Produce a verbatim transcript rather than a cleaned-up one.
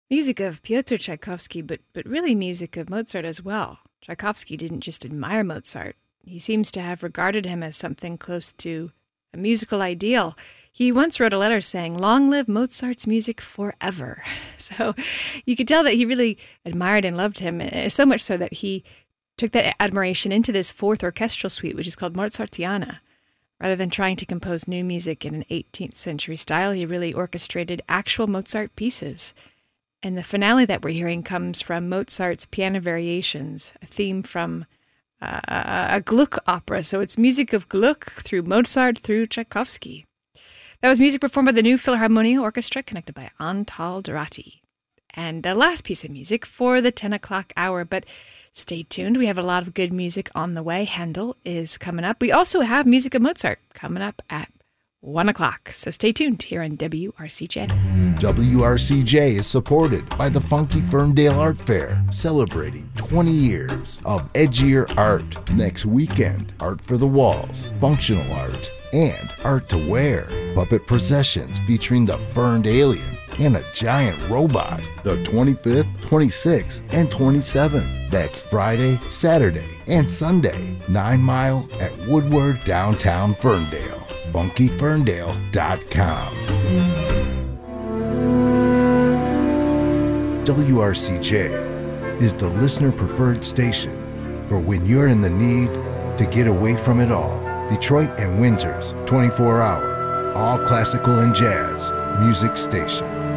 Music of Pyotr Tchaikovsky, but, but really music of Mozart as well. Tchaikovsky didn't just admire Mozart. He seems to have regarded him as something close to a musical ideal. He once wrote a letter saying, "Long live Mozart's music forever." So you could tell that he really admired and loved him, so much so that he took that admiration into this fourth orchestral suite, which is called Mozartiana. Rather than trying to compose new music in an eighteenth century style, he really orchestrated actual Mozart pieces. And the finale that we're hearing comes from Mozart's Piano Variations, a theme from uh, a Gluck opera. So it's music of Gluck through Mozart through Tchaikovsky. That was music performed by the New Philharmonia Orchestra, conducted by Antal Dorati. And the last piece of music for the ten o'clock hour. But stay tuned. We have a lot of good music on the way. Handel is coming up. We also have music of Mozart coming up at one o'clock. So stay tuned here on W R C J. W R C J is supported by the Funky Ferndale Art Fair, celebrating twenty years of edgier art. Next weekend, art for the walls, functional art, and art to wear. Puppet processions featuring the Ferned Alien and a giant robot. The twenty-fifth, twenty-sixth, and twenty-seventh. That's Friday, Saturday, and Sunday. Nine Mile at Woodward, downtown Ferndale. funky ferndale dot com. W R C J is the listener-preferred station for when you're in the need to get away from it all. Detroit and Winter's twenty-four hour, all classical and jazz music station.